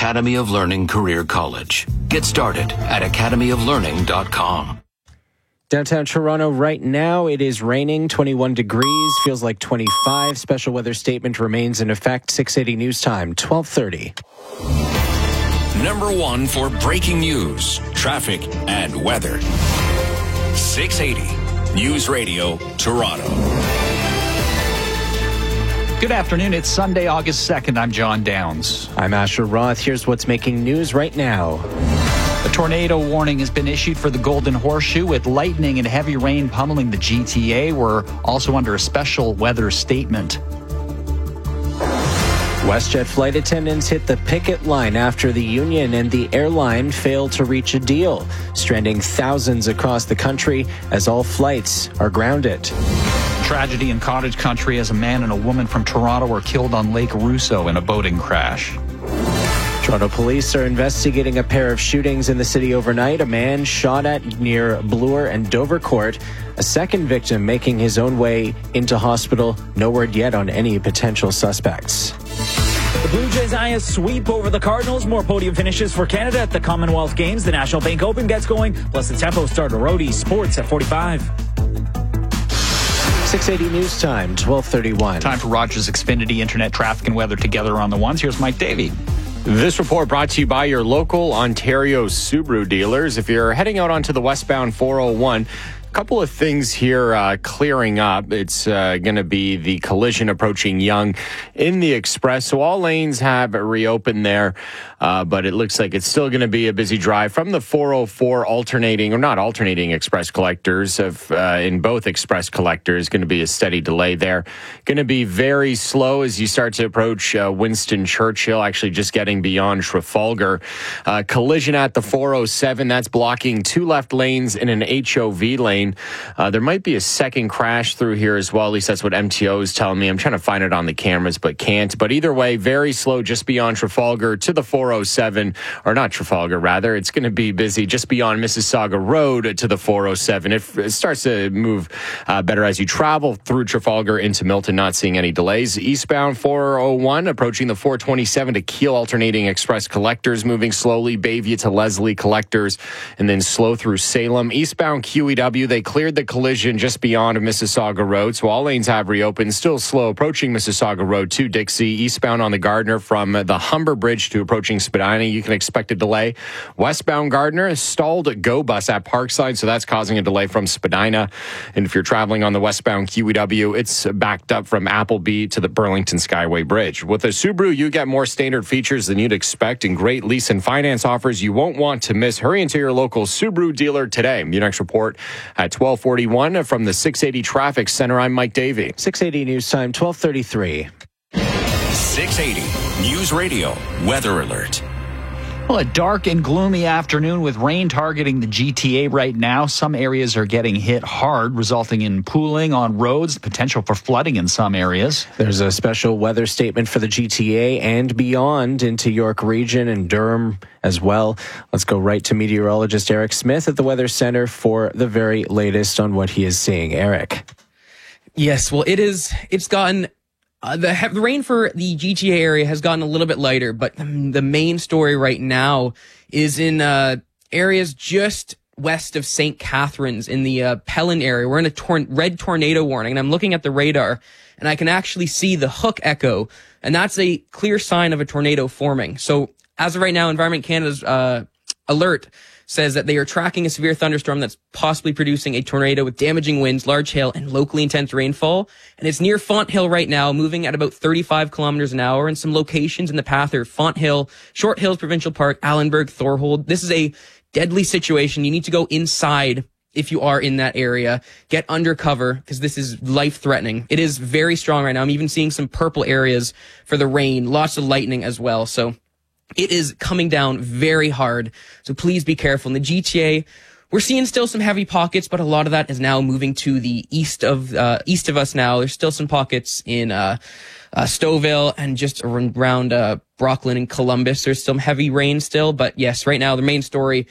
Academy of Learning Career College. Get started at academyoflearning.com. Downtown Toronto right now, it is raining, 21 degrees, feels like 25. Special weather statement remains in effect. 680 News Time, 1230. Number one for breaking news, traffic, and weather. 680 News Radio, Toronto. Good afternoon. It's Sunday, August 2nd. I'm John Downs. I'm Asher Roth. Here's what's making news right now. A tornado warning has been issued for the Golden Horseshoe with lightning and heavy rain pummeling the GTA. We're also under a special weather statement. WestJet flight attendants hit the picket line after the union and the airline failed to reach a deal, stranding thousands across the country as all flights are grounded. Tragedy in cottage country as a man and a woman from Toronto were killed on Lake Russo in a boating crash. Toronto police are investigating a pair of shootings in the city overnight. A man shot at near Bloor and Dovercourt. A second victim making his own way into hospital. No word yet on any potential suspects. The Blue Jays eye a sweep over the Cardinals. More podium finishes for Canada at the Commonwealth Games. The National Bank Open gets going. Plus the Tempo Starter Roadie Sports at 45. 680 News Time, 1231. Time for Rogers Xfinity Internet traffic and weather together on the ones. Here's Mike Davey. This report brought to you by your local Ontario Subaru dealers. If you're heading out onto the westbound 401, a couple of things here clearing up. It's going to be the collision approaching Yonge in the Express. So all lanes have reopened there, but it looks like it's still going to be a busy drive from the 404 alternating express collectors. In both express collectors, going to be a steady delay there. Going to be very slow as you start to approach Winston Churchill, actually just getting beyond Trafalgar. Collision at the 407, that's blocking two left lanes in an HOV lane. There might be a second crash through here as well. At least that's what MTO is telling me. I'm trying to find it on the cameras, but can't. But either way, very slow just beyond Trafalgar to the 407, or not Trafalgar, rather. It's going to be busy just beyond Mississauga Road to the 407. It starts to move better as you travel through Trafalgar into Milton, not seeing any delays. Eastbound 401, approaching the 427 to Keele alternating express collectors, moving slowly. Bayview to Leslie collectors, and then slow through Salem. Eastbound QEW, they cleared the collision just beyond Mississauga Road, so all lanes have reopened. Still slow approaching Mississauga Road to Dixie. Eastbound on the Gardner from the Humber Bridge to approaching Spadina, you can expect a delay. Westbound Gardner, stalled GO bus at Parkside, so that's causing a delay from Spadina. And if you're traveling on the westbound QEW, it's backed up from Appleby to the Burlington Skyway Bridge. With a Subaru, you get more standard features than you'd expect and great lease and finance offers you won't want to miss. Hurry into your local Subaru dealer today. Your next report at 1241 from the 680 Traffic Center. I'm Mike Davey. 680 News Time, 1233. 680 News Radio Weather Alert. Well, a dark and gloomy afternoon with rain targeting the GTA right now. Some areas are getting hit hard, resulting in pooling on roads, potential for flooding in some areas. There's a special weather statement for the GTA and beyond into York Region and Durham as well. Let's go right to meteorologist Eric Smith at the Weather Center for the very latest on what he is seeing. Eric. Yes, well, it's gotten... The rain for the GTA area has gotten a little bit lighter, but the main story right now is in areas just west of St. Catharines in the Pelham area. We're in a red tornado warning, and I'm looking at the radar, and I can actually see the hook echo, and that's a clear sign of a tornado forming. So as of right now, Environment Canada's alert says that they are tracking a severe thunderstorm that's possibly producing a tornado with damaging winds, large hail, and locally intense rainfall. And it's near Font Hill right now, moving at about 35 kilometers an hour. And some locations in the path are Font Hill, Short Hills Provincial Park, Allenburg, Thorhold. This is a deadly situation. You need to go inside if you are in that area. Get under cover because this is life-threatening. It is very strong right now. I'm even seeing some purple areas for the rain, lots of lightning as well. So it is coming down very hard, so please be careful. In the GTA, we're seeing still some heavy pockets, but a lot of that is now moving to the east of us now. There's still some pockets in Stouffville and just around Brooklyn and Columbus. There's some heavy rain still, but yes, right now the main story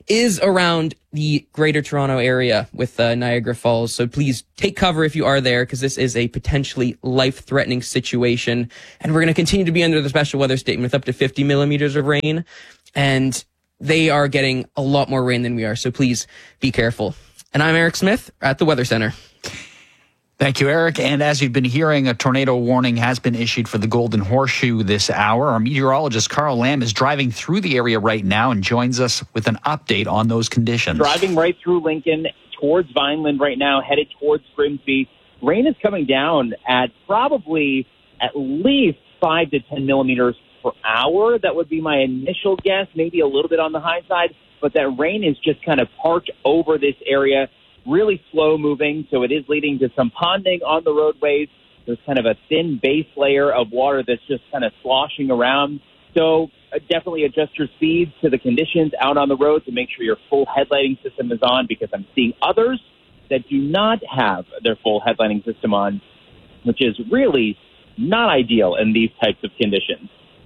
is around the Greater Toronto area with Niagara Falls. So please take cover if you are there, because this is a potentially life-threatening situation. And we're going to continue to be under the special weather statement with up to 50 millimeters of rain. And they are getting a lot more rain than we are. So please be careful. And I'm Eric Smith at the Weather Center. Thank you, Eric. And as you've been hearing, a tornado warning has been issued for the Golden Horseshoe this hour. Our meteorologist, Carl Lamb, is driving through the area right now and joins us with an update on those conditions. Driving right through Lincoln towards Vineland right now, headed towards Grimsby. Rain is coming down at probably at least 5 to 10 millimeters per hour. That would be my initial guess, maybe a little bit on the high side. But that rain is just kind of parked over this area. Really slow moving, so it is leading to some ponding on the roadways. There's kind of a thin base layer of water that's just kind of sloshing around. So definitely adjust your speeds to the conditions out on the road to make sure your full headlighting system is on, because I'm seeing others that do not have their full headlighting system on, which is really not ideal in these types of conditions.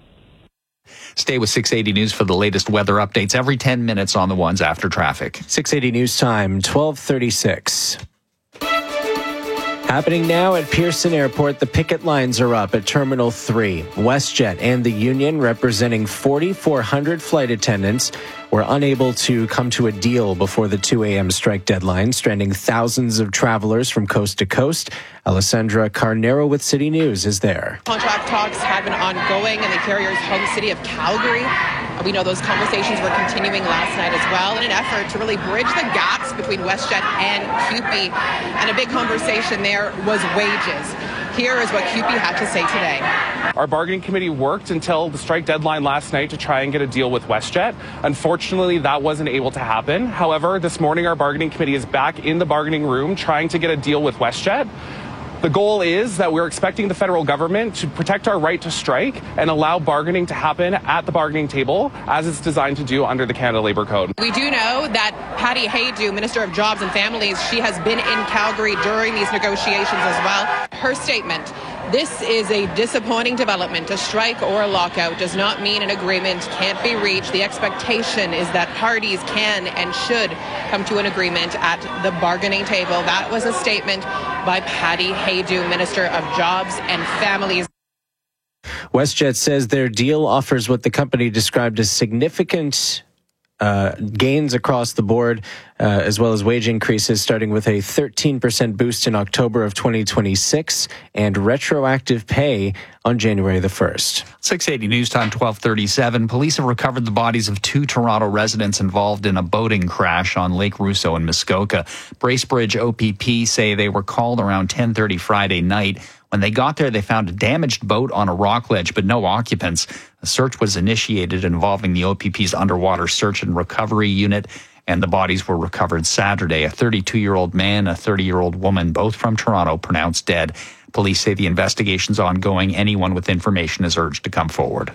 Stay with 680 News for the latest weather updates every 10 minutes on the ones after traffic. 680 News Time, 12:36. Happening now at Pearson Airport, the picket lines are up at Terminal 3. WestJet and the union, representing 4,400 flight attendants, were unable to come to a deal before the 2 a.m. strike deadline, stranding thousands of travelers from coast to coast. Alessandra Carnero with City News is there. Contract talks have been ongoing in the carrier's home city of Calgary. We know those conversations were continuing last night as well in an effort to really bridge the gaps between WestJet and CUPE. And a big conversation there was wages. Here is what CUPE had to say today. Our bargaining committee worked until the strike deadline last night to try and get a deal with WestJet. Unfortunately, that wasn't able to happen. However, this morning our bargaining committee is back in the bargaining room trying to get a deal with WestJet. The goal is that we're expecting the federal government to protect our right to strike and allow bargaining to happen at the bargaining table as it's designed to do under the Canada Labour Code. We do know that Patty Haydu, Minister of Jobs and Families, she has been in Calgary during these negotiations as well. Her statement: this is a disappointing development. A strike or a lockout does not mean an agreement can't be reached. The expectation is that parties can and should come to an agreement at the bargaining table. That was a statement by Patty Haydu, Minister of Jobs and Families. WestJet says their deal offers what the company described as significant gains across the board, as well as wage increases, starting with a 13% boost in October of 2026 and retroactive pay on January the 1st. 680 News Time, 12:37. Police have recovered the bodies of 2 Toronto residents involved in a boating crash on Lake Russo in Muskoka. Bracebridge OPP say they were called around 10:30 Friday night. When they got there, they found a damaged boat on a rock ledge, but no occupants. A search was initiated involving the OPP's underwater search and recovery unit, and the bodies were recovered Saturday. A 32-year-old man, a 30-year-old woman, both from Toronto, pronounced dead. Police say the investigation's ongoing. Anyone with information is urged to come forward.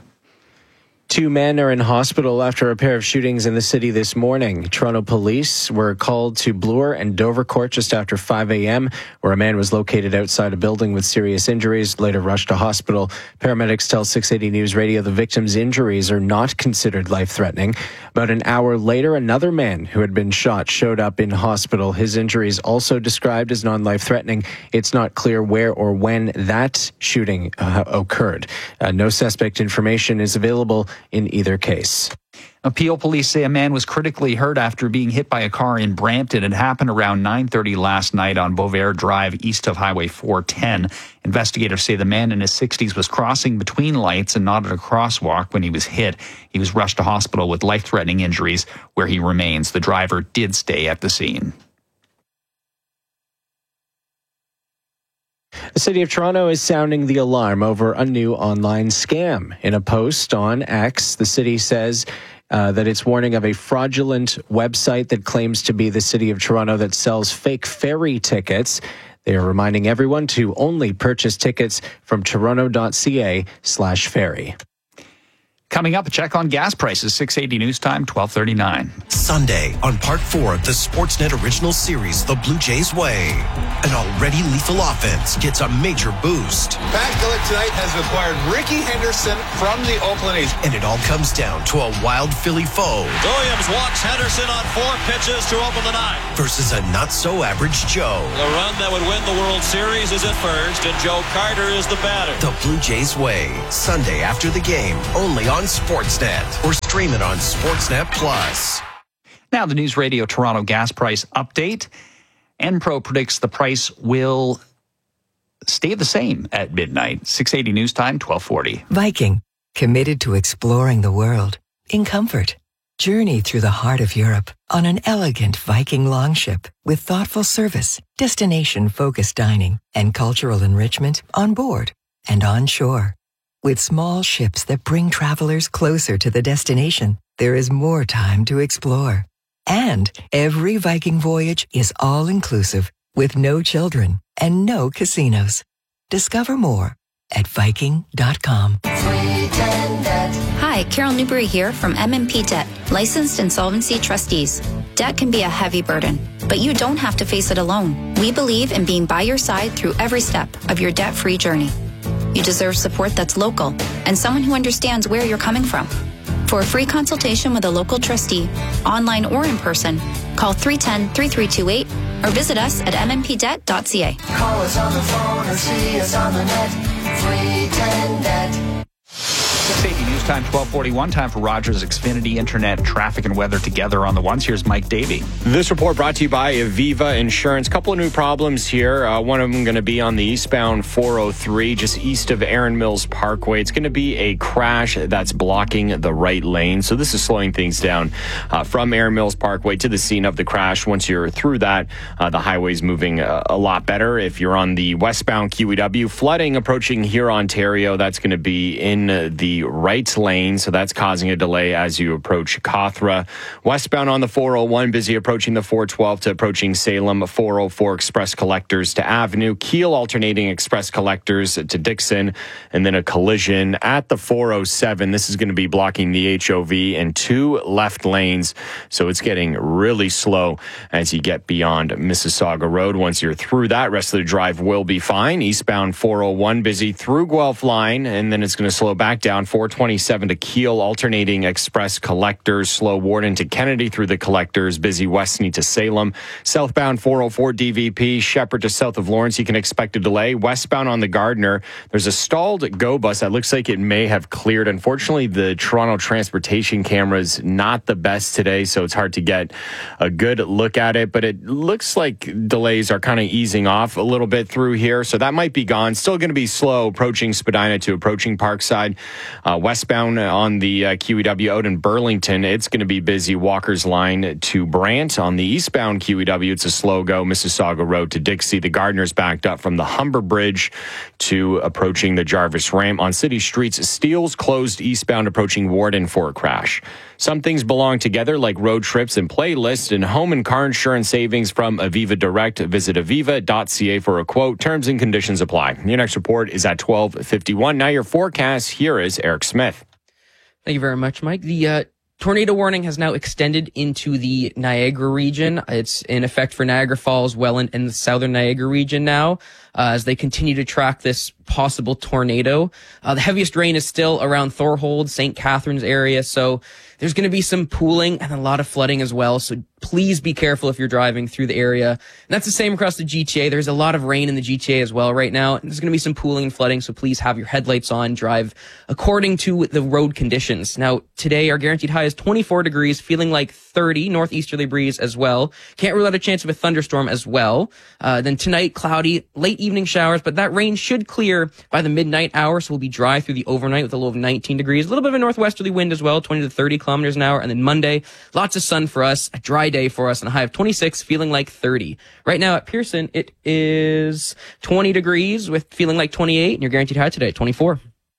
2 men are in hospital after a pair of shootings in the city this morning. Toronto police were called to Bloor and Dovercourt just after 5 a.m., where a man was located outside a building with serious injuries, later rushed to hospital. Paramedics tell 680 News Radio the victim's injuries are not considered life-threatening. About an hour later, another man who had been shot showed up in hospital. His injuries also described as non-life-threatening. It's not clear where or when that shooting occurred. No suspect information is available in either case. Peel police say a man was critically hurt after being hit by a car in Brampton. It happened around 9:30 last night on Beauvair Drive, east of Highway 410. Investigators say the man in his 60s was crossing between lights and not at a crosswalk when he was hit. He was rushed to hospital with life-threatening injuries, where he remains. The driver did stay at the scene. The City of Toronto is sounding the alarm over a new online scam. In a post on X, the city says that it's warning of a fraudulent website that claims to be the City of Toronto that sells fake ferry tickets. They are reminding everyone to only purchase tickets from toronto.ca/ferry. Coming up, a check on gas prices, 680 News Time, 12:39. Sunday on Part 4 of the Sportsnet original series, The Blue Jays Way. An already lethal offense gets a major boost. Pat Gillett tonight has acquired Ricky Henderson from the Oakland A's. And it all comes down to a wild Philly foe. Williams walks Henderson on 4 pitches to open the 9th. Versus a not-so-average Joe. The run that would win the World Series is at first, and Joe Carter is the batter. The Blue Jays Way, Sunday after the game, only on Sportsnet. Or stream it on Sportsnet Plus. Now the News Radio Toronto gas price update. Enpro predicts the price will stay the same at midnight. 680 News Time, 1240. Viking, committed to exploring the world in comfort. Journey through the heart of Europe on an elegant Viking longship with thoughtful service, destination-focused dining, and cultural enrichment on board and on shore. With small ships that bring travelers closer to the destination, there is more time to explore. And every Viking voyage is all-inclusive with no children and no casinos. Discover more at Viking.com. Hi, Carol Newberry here from MMP Debt, licensed insolvency trustees. Debt can be a heavy burden, but you don't have to face it alone. We believe in being by your side through every step of your debt-free journey. You deserve support that's local and someone who understands where you're coming from. For a free consultation with a local trustee, online or in person, call 310-3328 or visit us at mmpdebt.ca. Call us on the phone or see us on the net. 310 Debt. 680 News Time, 1241. Time for Rogers Xfinity Internet traffic and weather together on the ones. Here's Mike Davey. This report brought to you by Aviva Insurance. Couple of new problems here. One of them going to be on the eastbound 403, just east of Erin Mills Parkway. It's going to be a crash that's blocking the right lane. So this is slowing things down from Erin Mills Parkway to the scene of the crash. Once you're through that, the highway's moving a lot better. If you're on the westbound QEW, flooding approaching here, Ontario, that's going to be in the right lane, so that's causing a delay as you approach Cawthra. Westbound on the 401, busy approaching the 412 to approaching Salem. 404 express collectors to Avenue. Keel alternating express collectors to Dixon, and then a collision at the 407. This is going to be blocking the HOV and 2 left lanes, so it's getting really slow as you get beyond Mississauga Road. Once you're through that, rest of the drive will be fine. Eastbound 401, busy through Guelph line, and then it's going to slow back down 427 to Keel, alternating express collectors, slow Warden to Kennedy through the collectors, busy Westney to Salem. Southbound 404 DVP, Shepherd to south of Lawrence, you can expect a delay. Westbound on the Gardiner, there's a stalled GO bus that looks like it may have cleared. Unfortunately, the Toronto transportation camera's not the best today, so it's hard to get a good look at it, but it looks like delays are kind of easing off a little bit through here, so that might be gone. Still going to be slow approaching Spadina to approaching Parkside. Westbound on the QEW out in Burlington, it's going to be busy. Walker's line to Brant. On the eastbound QEW, it's a slow go. Mississauga Road to Dixie. The Gardiner's backed up from the Humber Bridge to approaching the Jarvis Ramp. On city streets, Steele's closed eastbound approaching Warden for a crash. Some things belong together, like road trips and playlists, and home and car insurance savings from Aviva Direct. Visit aviva.ca for a quote. Terms and conditions apply. Your next report is at 12:51. Now your forecast. Here is Eric Smith. Thank you very much, Mike. The tornado warning has now extended into the Niagara region. It's in effect for Niagara Falls, Welland, and the southern Niagara region now, as they continue to track this possible tornado. The heaviest rain is still around Thorhold, St. Catharines area, so there's going to be some pooling and a lot of flooding as well, so please be careful if you're driving through the area. And that's the same across the GTA. There's a lot of rain in the GTA as well right now, and there's going to be some pooling and flooding, so please have your headlights on, drive according to the road conditions. Now, today our guaranteed high is 24 degrees, feeling like 30, northeasterly breeze as well. Can't rule out a chance of a thunderstorm as well. Then tonight, cloudy, late evening showers, but that rain should clear by the midnight hour, so we'll be dry through the overnight with a low of 19 degrees. A little bit of a northwesterly wind as well, 20 to 30 kilometers an hour. And then Monday, lots of sun for us, a dry day for us, and a high of 26, feeling like 30. Right now at Pearson, it is 20 degrees with feeling like 28, and your guaranteed high today, 24.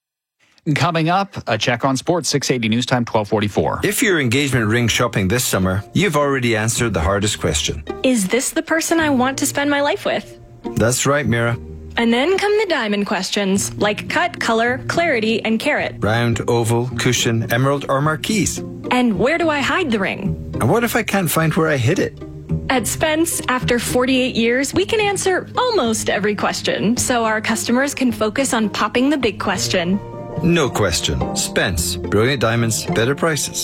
Coming up, a check on sports, 680 News Time, 1244. If you're engagement ring shopping this summer, you've already answered the hardest question. Is this the person I want to spend my life with? That's right, Mira. And then come the diamond questions, like cut, color, clarity, and carat. Round, oval, cushion, emerald, or marquise. And where do I hide the ring? And what if I can't find where I hid it? At Spence, after 48 years, we can answer almost every question, so our customers can focus on popping the big question. No question. Spence. Brilliant diamonds, better prices.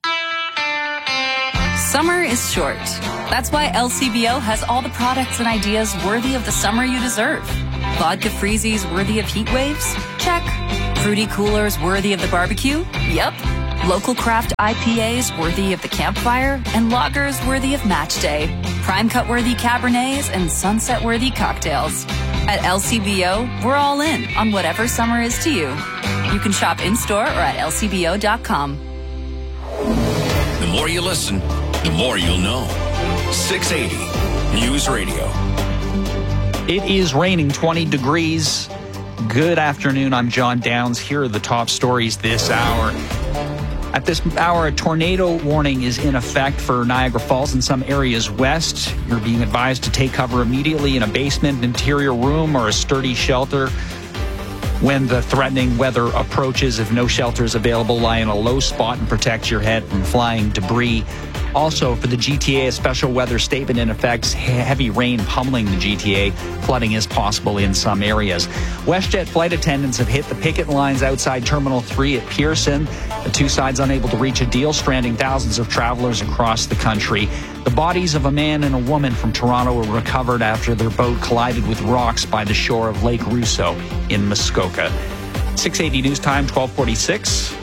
Summer is short. That's why LCBO has all the products and ideas worthy of the summer you deserve. Vodka freezies worthy of heat waves? Check. Fruity coolers worthy of the barbecue? Yep. Local craft IPAs worthy of the campfire, and lagers worthy of match day. Prime cut worthy Cabernets and sunset worthy cocktails. At LCBO, we're all in on whatever summer is to you. You can shop in-store or at lcbo.com. The more you listen, the more you'll know. 680 News Radio. It is raining 20 degrees. Good afternoon. I'm John Downs. Here are the top stories this hour. At this hour, a tornado warning is in effect for Niagara Falls and some areas west. You're being advised to take cover immediately in a basement, interior room, or a sturdy shelter. When the threatening weather approaches, if no shelter is available, lie in a low spot and protect your head from flying debris. Also, for the GTA, a special weather statement in effect. Heavy rain pummeling the GTA. Flooding is possible in some areas. WestJet flight attendants have hit the picket lines outside Terminal 3 at Pearson. The two sides unable to reach a deal, stranding thousands of travelers across the country. The bodies of a man and a woman from Toronto were recovered after their boat collided with rocks by the shore of Lake Russo in Muskoka. 680 News Time, 1246.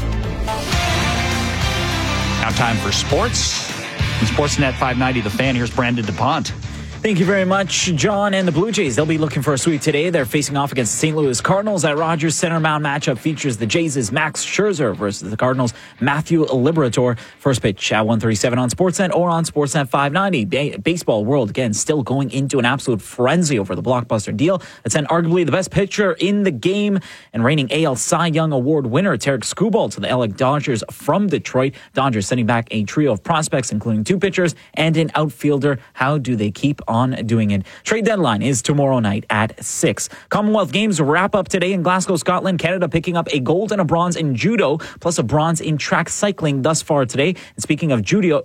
Now time for sports. On Sportsnet 590, The Fan, here's Brandon DuPont. Thank you very much, John. And the Blue Jays, they'll be looking for a sweep today. They're facing off against the St. Louis Cardinals. At Rogers Center Mound matchup features the Jays' Max Scherzer versus the Cardinals' Matthew Liberatore. First pitch at 1:37 on Sportsnet or on Sportsnet 590. Baseball world, again, still going into an absolute frenzy over the blockbuster deal that sent arguably the best pitcher in the game and reigning AL Cy Young Award winner Tarek Skubal to the LA Dodgers from Detroit. Dodgers sending back a trio of prospects, including two pitchers and an outfielder. How do they keep on doing it? Trade deadline is tomorrow night at 6. Commonwealth Games wrap up today in Glasgow, Scotland. Canada picking up a gold and a bronze in judo, plus a bronze in track cycling thus far today. And speaking of judo,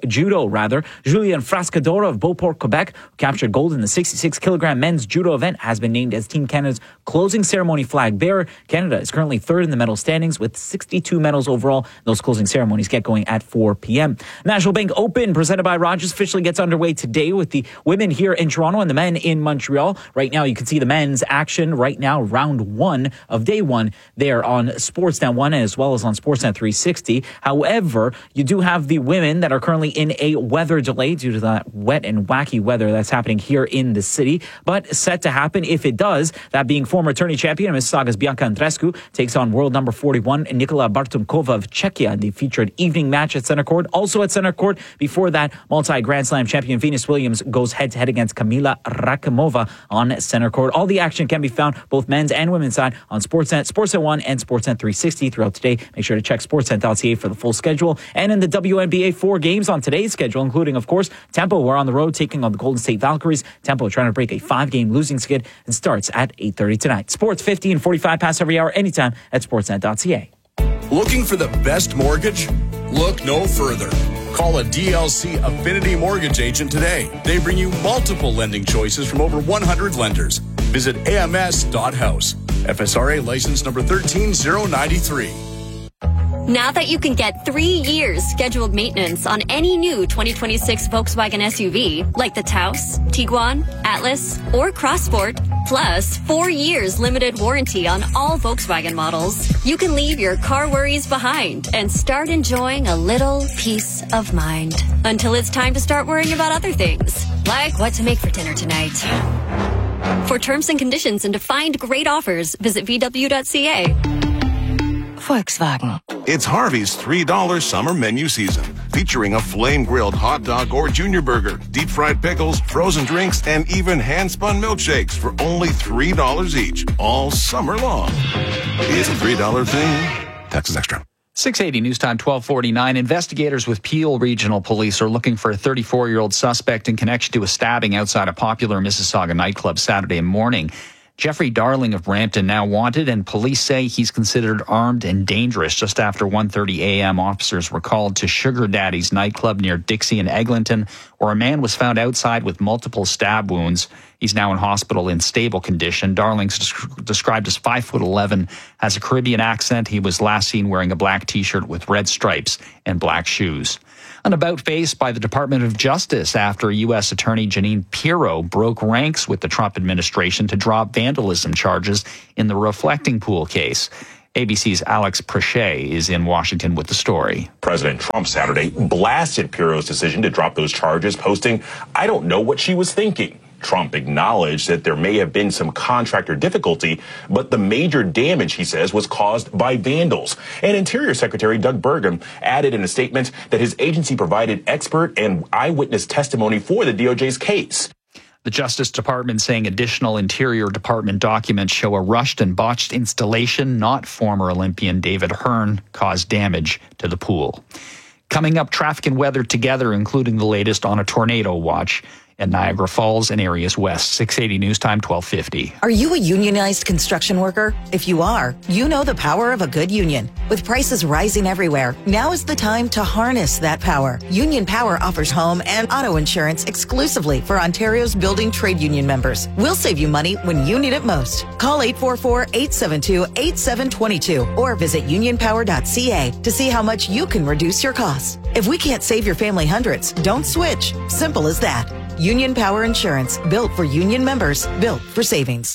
Julien Frascadora of Beauport, Quebec, who captured gold in the 66-kilogram men's judo event, has been named as Team Canada's closing ceremony flag bearer. Canada is currently third in the medal standings with 62 medals overall. Those closing ceremonies get going at 4 p.m. National Bank Open, presented by Rogers, officially gets underway today with the women here in Toronto and the men in Montreal. Right now, you can see the men's action right now, round one of day one there on Sportsnet 1 as well as on Sportsnet 360. However, you do have the women that are currently in a weather delay due to that wet and wacky weather that's happening here in the city, but set to happen if it does. That being former tourney champion Mississauga's Bianca Andreescu takes on world number 41 Nicola Bartunkova of Czechia in the featured evening match at center court. Also at center court, before that, multi-Grand Slam champion Venus Williams goes head-to-head against Kamila Rakimova on center court. All the action can be found, both men's and women's side, on Sportsnet, Sportsnet 1, and Sportsnet 360 throughout today. Make sure to check sportsnet.ca for the full schedule. And in the WNBA, 4 games on today's schedule, including, of course, Tempo. We're on the road taking on the Golden State Valkyries. Tempo trying to break a 5-game losing skid and starts at 8:30 tonight. Sports 50 and 45 past every hour, anytime at sportsnet.ca. Looking for the best mortgage? Look no further. Call a DLC Affinity Mortgage agent today. They bring you multiple lending choices from over 100 lenders. Visit ams.house. FSRA license number 13093. Now that you can get 3 years scheduled maintenance on any new 2026 Volkswagen SUV, like the Taos, Tiguan, Atlas, or Crossport, plus 4 years limited warranty on all Volkswagen models, you can leave your car worries behind and start enjoying a little peace of mind. Until it's time to start worrying about other things, like what to make for dinner tonight. For terms and conditions and to find great offers, visit VW.ca. Volkswagen. It's Harvey's $3 summer menu season, featuring a flame-grilled hot dog or junior burger, deep-fried pickles, frozen drinks, and even hand-spun milkshakes for only $3 each, all summer long. It's a $3 thing. Taxes extra. 680 News Time, 1249. Investigators with Peel Regional Police are looking for a 34-year-old suspect in connection to a stabbing outside a popular Mississauga nightclub Saturday morning. Jeffrey Darling of Brampton now wanted, and police say he's considered armed and dangerous. Just after 1:30 a.m., officers were called to Sugar Daddy's nightclub near Dixie and Eglinton, where a man was found outside with multiple stab wounds. He's now in hospital in stable condition. Darling's described as 5'11", has a Caribbean accent. He was last seen wearing a black T-shirt with red stripes and black shoes. An about-face by the Department of Justice after U.S. Attorney Jeanine Pirro broke ranks with the Trump administration to drop vandalism charges in the reflecting pool case. ABC's Alex Preche is in Washington with the story. President Trump Saturday blasted Pirro's decision to drop those charges, posting, "I don't know what she was thinking." Trump acknowledged that there may have been some contractor difficulty, but the major damage, he says, was caused by vandals. And Interior Secretary Doug Burgum added in a statement that his agency provided expert and eyewitness testimony for the DOJ's case. The Justice Department saying additional Interior Department documents show a rushed and botched installation, not former Olympian David Hearn, caused damage to the pool. Coming up, traffic and weather together, including the latest on a tornado watch at Niagara Falls and areas west. 680 News Time, 1250. Are you a unionized construction worker? If you are, you know the power of a good union. With prices rising everywhere, now is the time to harness that power. Union Power offers home and auto insurance exclusively for Ontario's building trade union members. We'll save you money when you need it most. Call 844-872-8722 or visit unionpower.ca to see how much you can reduce your costs. If we can't save your family hundreds, don't switch. Simple as that. Union Power Insurance, built for union members, built for savings.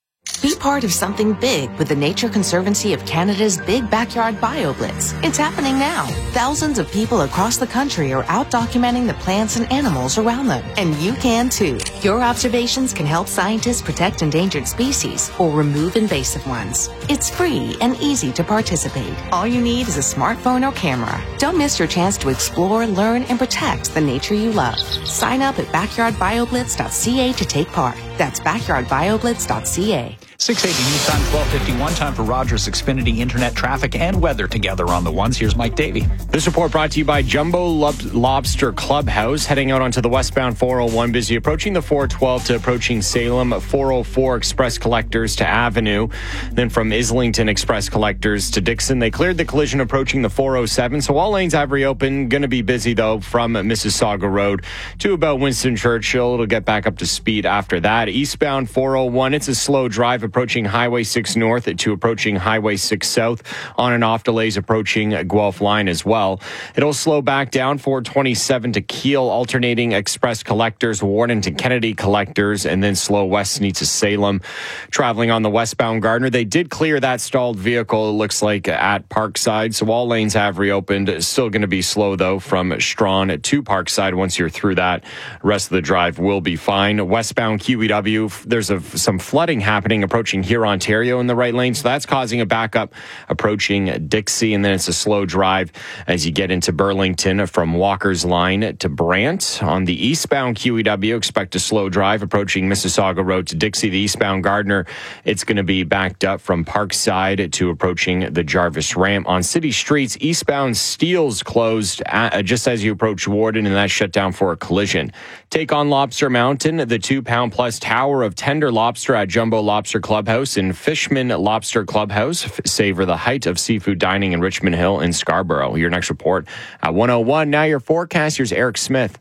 Be part of something big with the Nature Conservancy of Canada's Big Backyard BioBlitz. It's happening now. Thousands of people across the country are out documenting the plants and animals around them. And you can too. Your observations can help scientists protect endangered species or remove invasive ones. It's free and easy to participate. All you need is a smartphone or camera. Don't miss your chance to explore, learn, and protect the nature you love. Sign up at backyardbioblitz.ca to take part. That's backyardbioblitz.ca. 680 News Time, 1251. Time for Rogers Xfinity Internet traffic and weather together on the ones. Here's Mike Davey. This report brought to you by Jumbo Lobster Clubhouse. Heading out onto the westbound 401, busy approaching the 412 to approaching Salem, 404 Express Collectors to Avenue. Then from Islington Express Collectors to Dixon. They cleared the collision approaching the 407, so all lanes have reopened. Going to be busy, though, from Mississauga Road to about Winston Churchill. It'll get back up to speed after that. Eastbound 401, it's a slow drive approaching Highway 6 North to approaching Highway 6 South. On and off delays approaching Guelph Line as well. It'll slow back down 427 to Kiel, alternating Express Collectors, Warden to Kennedy Collectors, and then slow west to Salem. Traveling on the westbound Gardner, they did clear that stalled vehicle, it looks like, at Parkside, so all lanes have reopened. Still going to be slow, though, from Strawn to Parkside. Once you're through that, rest of the drive will be fine. Westbound QEW, there's some flooding happening approaching here, Ontario, in the right lane. So that's causing a backup approaching Dixie. And then it's a slow drive as you get into Burlington from Walker's Line to Brant. On the eastbound QEW, expect a slow drive approaching Mississauga Road to Dixie. The eastbound Gardner, it's going to be backed up from Parkside to approaching the Jarvis Ramp. On city streets, eastbound Steele's closed just as you approach Warden, and that's shut down for a collision. Take on Lobster Mountain, the 2-pound-plus tower of tender lobster at Jumbo Lobster Clubhouse and Fishman Lobster Clubhouse. Savor the height of seafood dining in Richmond Hill in Scarborough. Your next report at 101. Now your forecast. Here's Eric Smith.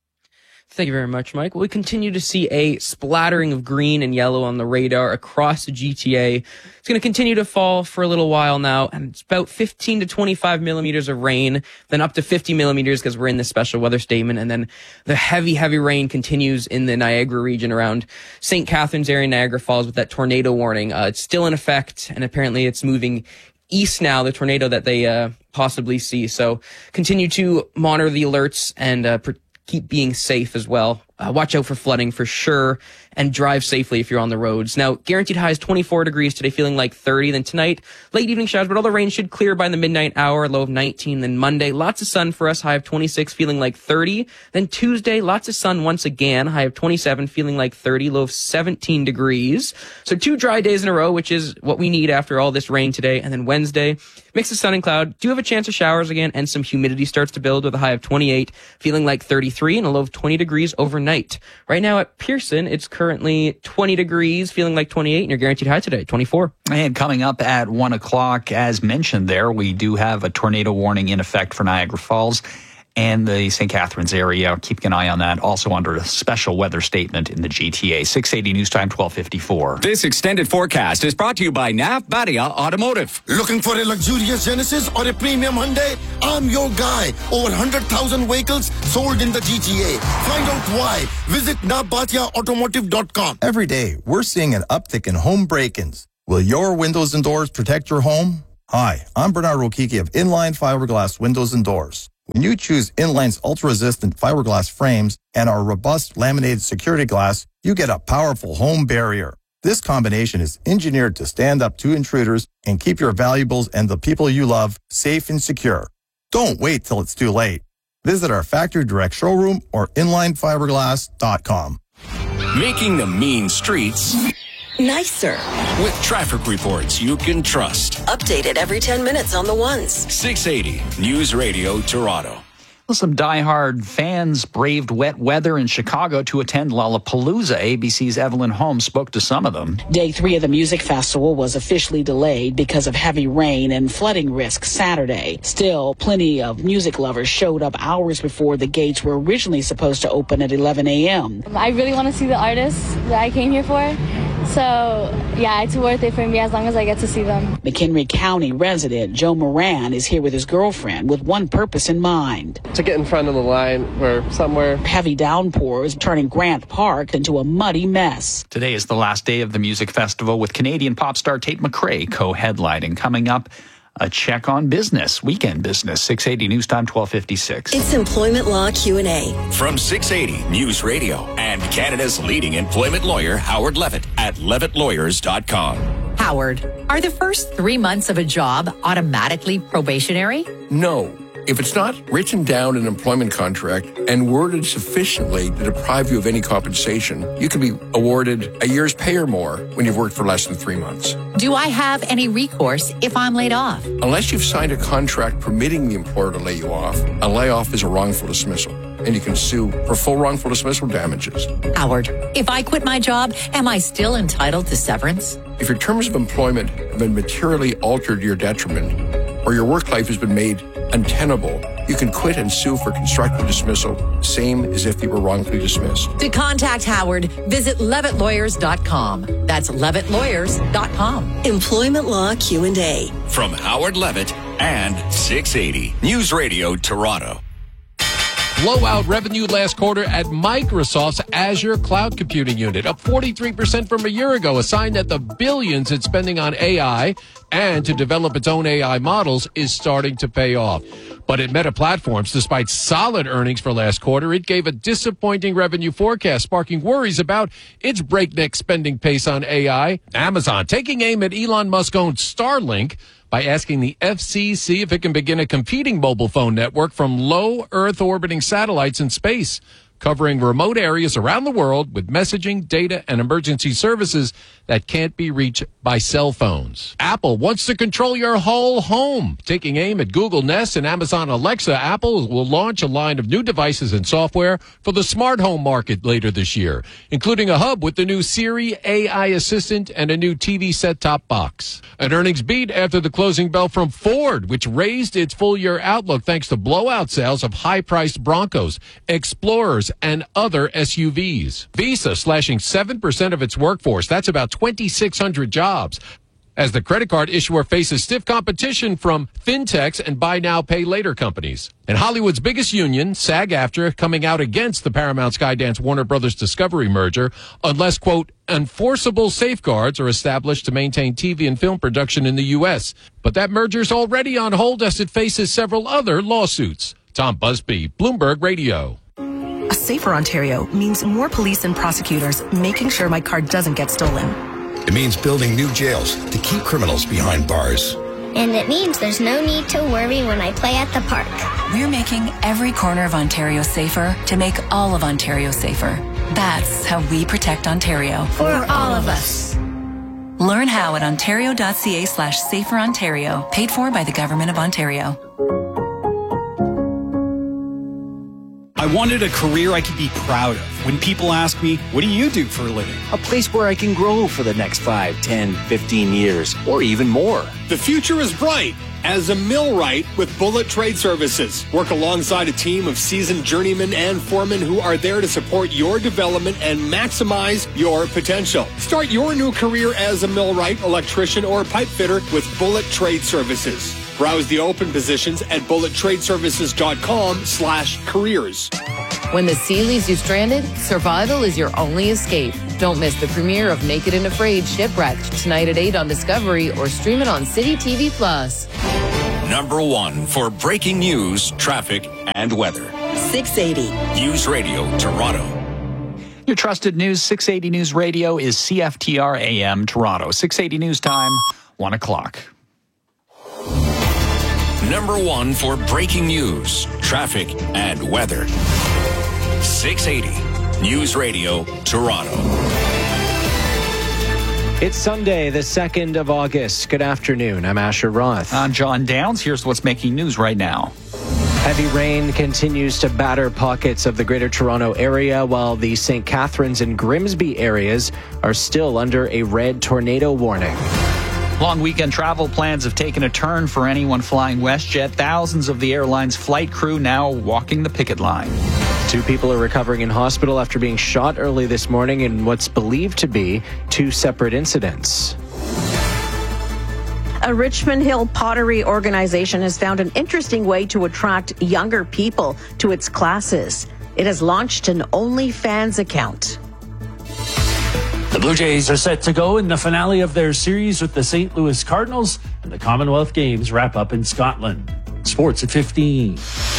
Thank you very much, Mike. We continue to see a splattering of green and yellow on the radar across the GTA. It's going to continue to fall for a little while now, and it's about 15 to 25 millimeters of rain, then up to 50 millimeters because we're in this special weather statement, and then the heavy, heavy rain continues in the Niagara region around St. Catharines area, Niagara Falls, with that tornado warning. It's still in effect, and apparently it's moving east now, the tornado that they possibly see. So continue to monitor the alerts and keep being safe as well. Watch out for flooding for sure, and drive safely if you're on the roads. Now, guaranteed highs 24 degrees today, feeling like 30. Then tonight, late evening showers, but all the rain should clear by the midnight hour, low of 19. Then Monday, lots of sun for us, high of 26, feeling like 30. Then Tuesday, lots of sun once again, high of 27, feeling like 30, low of 17 degrees. So 2 dry days in a row, which is what we need after all this rain today. And then Wednesday, mix of sun and cloud. Do have a chance of showers again, and some humidity starts to build with a high of 28, feeling like 33, and a low of 20 degrees overnight. tonight. Right now at Pearson, it's currently 20 degrees, feeling like 28, and your guaranteed high today, 24. And coming up at 1 o'clock, as mentioned there, we do have a tornado warning in effect for Niagara Falls and the St. Catharines area. Keeping an eye on that. Also under a special weather statement in the GTA. 680 News Time, 12:54. This extended forecast is brought to you by Navbadia Automotive. Looking for a luxurious Genesis or a premium Hyundai? I'm your guy. Over 100,000 vehicles sold in the GTA. Find out why. Visit navbatiaautomotive.com. Every day, we're seeing an uptick in home break-ins. Will your windows and doors protect your home? Hi, I'm Bernard Rokiki of Inline Fiberglass Windows and Doors. When you choose Inline's ultra-resistant fiberglass frames and our robust laminated security glass, you get a powerful home barrier. This combination is engineered to stand up to intruders and keep your valuables and the people you love safe and secure. Don't wait till it's too late. Visit our factory direct showroom or inlinefiberglass.com. Making the mean streets nicer. With traffic reports you can trust. Updated every 10 minutes on the ones. 680 News Radio Toronto. Well, some diehard fans braved wet weather in Chicago to attend Lollapalooza. ABC's Evelyn Holmes spoke to some of them. Day 3 of the music festival was officially delayed because of heavy rain and flooding risk Saturday. Still, plenty of music lovers showed up hours before the gates were originally supposed to open at 11 a.m. I really want to see the artists that I came here for. So, yeah, it's worth it for me as long as I get to see them. McHenry County resident Joe Moran is here with his girlfriend with one purpose in mind. To get in front of the line or somewhere. Heavy downpours turning Grant Park into a muddy mess. Today is the last day of the music festival with Canadian pop star Tate McRae co-headlining. Coming up, a check on business, weekend business, 680 News Time, 12:56. It's Employment Law Q&A. From 680 News Radio and Canada's leading employment lawyer, Howard Levitt, at levittlawyers.com. Howard, are the first 3 months of a job automatically probationary? No. If it's not written down in an employment contract and worded sufficiently to deprive you of any compensation, you can be awarded a year's pay or more when you've worked for less than 3 months. Do I have any recourse if I'm laid off? Unless you've signed a contract permitting the employer to lay you off, a layoff is a wrongful dismissal, and you can sue for full wrongful dismissal damages. Howard, if I quit my job, am I still entitled to severance? If your terms of employment have been materially altered to your detriment, or your work life has been made untenable, you can quit and sue for constructive dismissal, same as if you were wrongfully dismissed. To contact Howard, visit levittlawyers.com. That's levittlawyers.com. Employment Law Q&A. From Howard Levitt and 680 News Radio Toronto. Blowout revenue last quarter at Microsoft's Azure cloud computing unit, up 43% from a year ago, a sign that the billions it's spending on AI and to develop its own AI models is starting to pay off. But at Meta Platforms, despite solid earnings for last quarter, it gave a disappointing revenue forecast, sparking worries about its breakneck spending pace on AI. Amazon taking aim at Elon Musk-owned Starlink by asking the FCC if it can begin a competing mobile phone network from low Earth orbiting satellites in space, covering remote areas around the world with messaging, data, and emergency services that can't be reached by cell phones. Apple wants to control your whole home. Taking aim at Google Nest and Amazon Alexa, Apple will launch a line of new devices and software for the smart home market later this year, including a hub with the new Siri AI assistant and a new TV set-top box. An earnings beat after the closing bell from Ford, which raised its full-year outlook thanks to blowout sales of high-priced Broncos, Explorers, and other SUVs. Visa slashing 7% of its workforce. That's about 2,600 jobs, as the credit card issuer faces stiff competition from fintechs and buy now, pay later companies. And Hollywood's biggest union, SAG-AFTRA, coming out against the Paramount Skydance Warner Brothers Discovery merger unless, quote, enforceable safeguards are established to maintain TV and film production in the U.S. But that merger's already on hold as it faces several other lawsuits. Tom Busby, Bloomberg Radio. A safer Ontario means more police and prosecutors making sure my car doesn't get stolen. It means building new jails to keep criminals behind bars. And it means there's no need to worry when I play at the park. We're making every corner of Ontario safer to make all of Ontario safer. That's how we protect Ontario. For all of us. Learn how at ontario.ca/saferontario, paid for by the Government of Ontario. I wanted a career I could be proud of. When people ask me, what do you do for a living? A place where I can grow for the next 5, 10, 15 years, or even more. The future is bright. As a millwright with Bullet Trade Services. Work alongside a team of seasoned journeymen and foremen who are there to support your development and maximize your potential. Start your new career as a millwright, electrician, or pipe fitter with Bullet Trade Services. Browse the open positions at bullettradeservices.com/careers. When the sea leaves you stranded, survival is your only escape. Don't miss the premiere of Naked and Afraid Shipwrecked tonight at 8 on Discovery or stream it on City TV Plus. Number 1 for breaking news, traffic, and weather. 680. News Radio Toronto. Your trusted News 680 News Radio is CFTR AM Toronto. 680 News Time, 1 o'clock. Number 1 for breaking news, traffic, and weather. 680 News Radio Toronto. It's Sunday, the 2nd of August. Good afternoon. I'm Asher Roth. I'm John Downs. Here's what's making news right now. Heavy rain continues to batter pockets of the Greater Toronto area, while the St. Catharines and Grimsby areas are still under a red tornado warning. Long weekend travel plans have taken a turn for anyone flying WestJet. Thousands of the airline's flight crew now walking the picket line. 2 people are recovering in hospital after being shot early this morning in what's believed to be 2 separate incidents. A Richmond Hill pottery organization has found an interesting way to attract younger people to its classes. It has launched an OnlyFans account. The Blue Jays are set to go in the finale of their series with the St. Louis Cardinals, and the Commonwealth Games wrap up in Scotland. Sports at 15.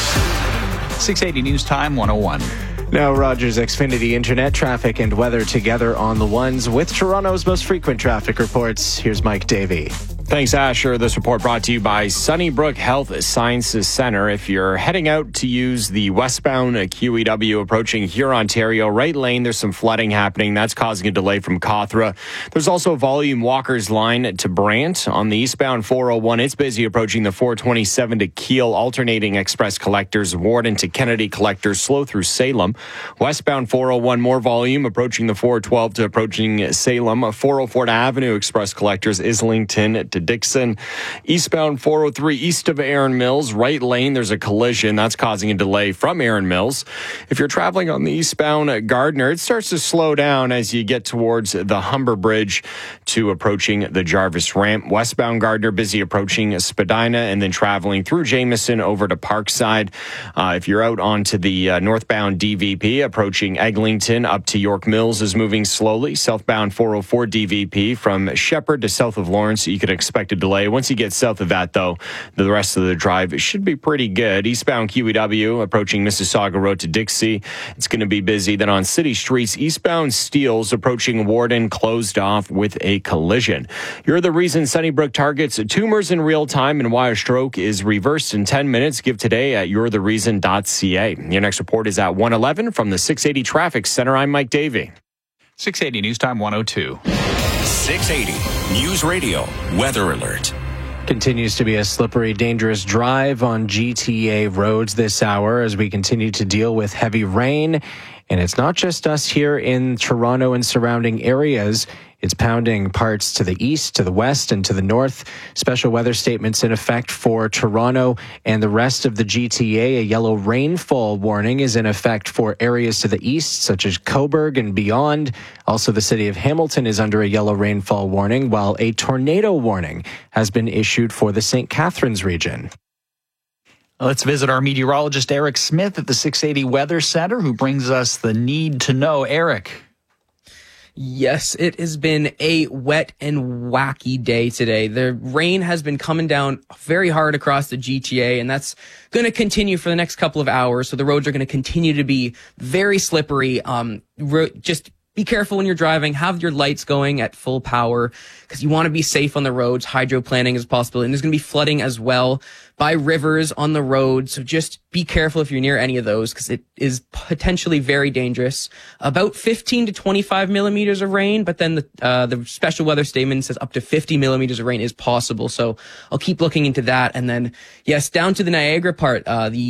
680 News Time, 101. Now, Rogers Xfinity Internet traffic and weather together on the ones with Toronto's most frequent traffic reports. Here's Mike Davey. Thanks, Asher. This report brought to you by Sunnybrook Health Sciences Centre. If you're heading out to use the westbound QEW approaching Huron, Ontario, right lane, there's some flooding happening. That's causing a delay from Cawthra. There's also volume Walker's line to Brant. On the eastbound 401, it's busy approaching the 427 to Kiel, alternating express collectors. Warden to Kennedy collectors, slow through Salem. Westbound 401, more volume approaching the 412 to approaching Salem. 404 to Avenue express collectors, Islington to Dixon. Eastbound 403 east of Erin Mills, right lane, there's a collision. That's causing a delay from Erin Mills. If you're traveling on the eastbound Gardner, it starts to slow down as you get towards the Humber Bridge to approaching the Jarvis Ramp. Westbound Gardner, busy approaching Spadina and then traveling through Jameson over to Parkside. If you're out onto the northbound DVP, approaching Eglinton up to York Mills is moving slowly. Southbound 404 DVP from Shepherd to south of Lawrence, you could expect a delay. Once you get south of that, though, the rest of the drive should be pretty good. Eastbound QEW approaching Mississauga Road to Dixie, it's going to be busy. Then on city streets, eastbound Steeles approaching Warden closed off with a collision. You're the reason Sunnybrook targets tumors in real time and why a stroke is reversed in 10 minutes. Give today at you'rethereason.ca. Your next report is at 111 from the 680 Traffic Center. I'm Mike Davey. 680 News Time, 102. 680 News Radio Weather Alert. Continues to be a slippery, dangerous drive on GTA roads this hour as we continue to deal with heavy rain. And it's not just us here in Toronto and surrounding areas. It's pounding parts to the east, to the west, and to the north. Special weather statements in effect for Toronto and the rest of the GTA. A yellow rainfall warning is in effect for areas to the east, such as Cobourg and beyond. Also, the city of Hamilton is under a yellow rainfall warning, while a tornado warning has been issued for the St. Catharines region. Let's visit our meteorologist, Eric Smith, at the 680 Weather Center, who brings us the need to know. Eric. Yes, it has been a wet and wacky day today. The rain has been coming down very hard across the GTA, and that's going to continue for the next couple of hours. So the roads are going to continue to be very slippery. Just be careful when you're driving. Have your lights going at full power because you want to be safe on the roads. Hydroplaning is possible, and there's going to be flooding as well by rivers on the road. So just be careful if you're near any of those because it is potentially very dangerous. About 15 to 25 millimeters of rain, but then the special weather statement says up to 50 millimeters of rain is possible. So I'll keep looking into that. And then, yes, down to the Niagara part, the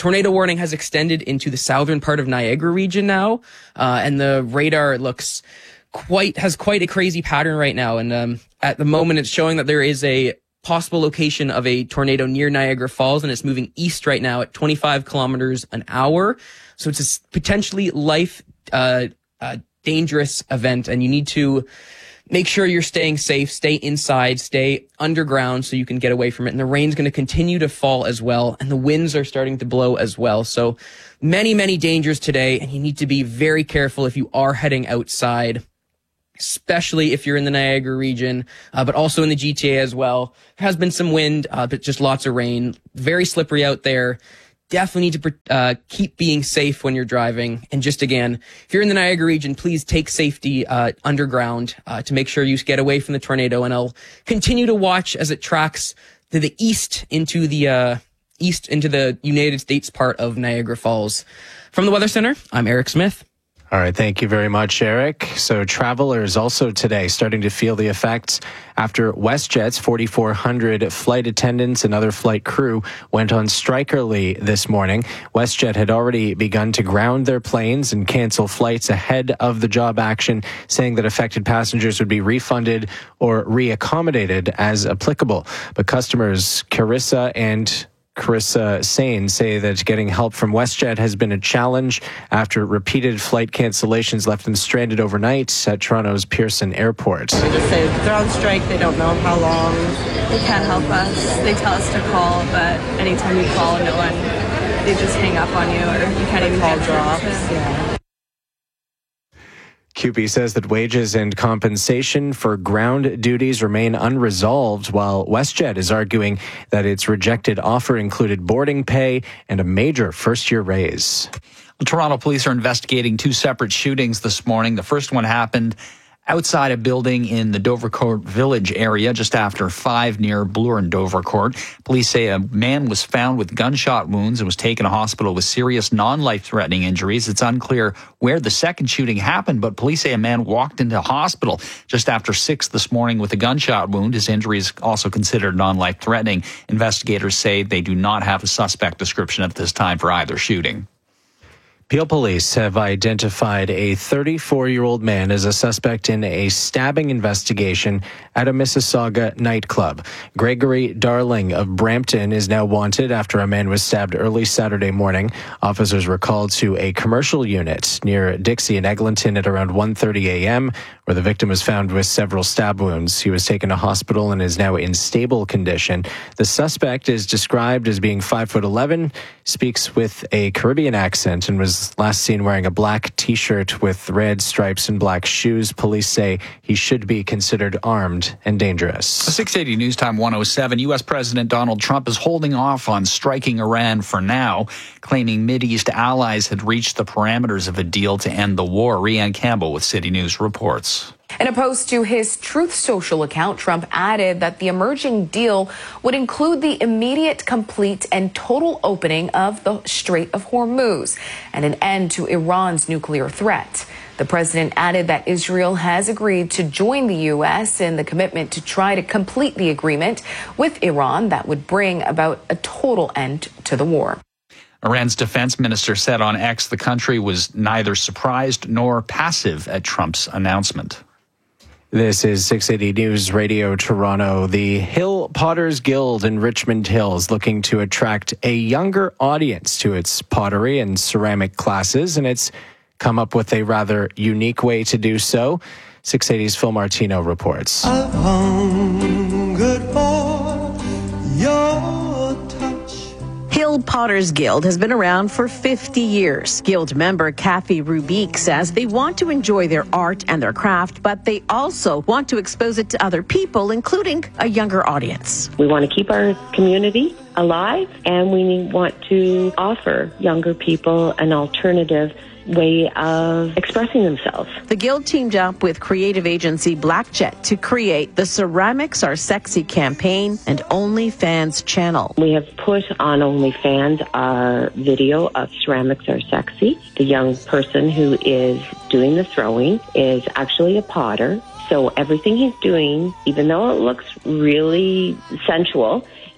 tornado warning has extended into the southern part of Niagara region now, and the radar has quite a crazy pattern right now. And at the moment, it's showing that there is a possible location of a tornado near Niagara Falls, and it's moving east right now at 25 kilometers an hour. So it's a potentially life dangerous event, and you need to make sure you're staying safe, stay inside, stay underground so you can get away from it. And the rain's going to continue to fall as well, and the winds are starting to blow as well. So many, many dangers today, and you need to be very careful if you are heading outside, especially if you're in the Niagara region, but also in the GTA as well. There has been some wind, but just lots of rain. Very slippery out there. Definitely need to keep being safe when you're driving. And just again, if you're in the Niagara region, please take safety underground to make sure you get away from the tornado. And I'll continue to watch as it tracks to the east into the United States part of Niagara Falls. From the Weather Center, I'm Eric Smith. All right, thank you very much, Eric. So travelers also today starting to feel the effects after WestJet's 4,400 flight attendants and other flight crew went on strike early this morning. WestJet had already begun to ground their planes and cancel flights ahead of the job action, saying that affected passengers would be refunded or reaccommodated as applicable. But customers Carissa Sane say that getting help from WestJet has been a challenge after repeated flight cancellations left them stranded overnight at Toronto's Pearson Airport. They just say they're on strike, they don't know how long, they can't help us. They tell us to call, but anytime you call, no one, they just hang up on you, or you can't even call drops. Yeah. CUPE says that wages and compensation for ground duties remain unresolved, while WestJet is arguing that its rejected offer included boarding pay and a major first-year raise. Toronto police are investigating two separate shootings this morning. The first one happened outside a building in the Dovercourt Village area just after 5 near Bloor and Dovercourt. Police say a man was found with gunshot wounds and was taken to hospital with serious non-life-threatening injuries. It's unclear where the second shooting happened, but police say a man walked into hospital just after 6 this morning with a gunshot wound. His injury is also considered non-life-threatening. Investigators say they do not have a suspect description at this time for either shooting. Peel police have identified a 34-year-old man as a suspect in a stabbing investigation at a Mississauga nightclub. Gregory Darling of Brampton is now wanted after a man was stabbed early Saturday morning. Officers were called to a commercial unit near Dixie and Eglinton at around 1:30 a.m., where the victim was found with several stab wounds. He was taken to hospital and is now in stable condition. The suspect is described as being 5'11", speaks with a Caribbean accent, and was last seen wearing a black T-shirt with red stripes and black shoes. Police say he should be considered armed and dangerous. 680 News Time 107. U.S. President Donald Trump is holding off on striking Iran for now, claiming Mideast allies had reached the parameters of a deal to end the war. Rianne Campbell with City News reports. In a post to his Truth Social account, Trump added that the emerging deal would include the immediate, complete, and total opening of the Strait of Hormuz and an end to Iran's nuclear threat. The president added that Israel has agreed to join the U.S. in the commitment to try to complete the agreement with Iran that would bring about a total end to the war. Iran's defense minister said on X the country was neither surprised nor passive at Trump's announcement. This is 680 News Radio Toronto. The Hill Potters Guild in Richmond Hill is looking to attract a younger audience to its pottery and ceramic classes, and it's come up with a rather unique way to do so. 680's Phil Martino reports. I've hungered for your touch. Hill Potters Guild has been around for 50 years. Guild member Kathy Rubique says they want to enjoy their art and their craft, but they also want to expose it to other people, including a younger audience. We want to keep our community alive, and we want to offer younger people an alternative way of expressing themselves. The Guild teamed up with creative agency Blackjet to create the Ceramics Are Sexy campaign and OnlyFans channel. We have put on OnlyFans our video of Ceramics Are Sexy. The young person who is doing the throwing is actually a potter. So everything he's doing, even though it looks really sensual,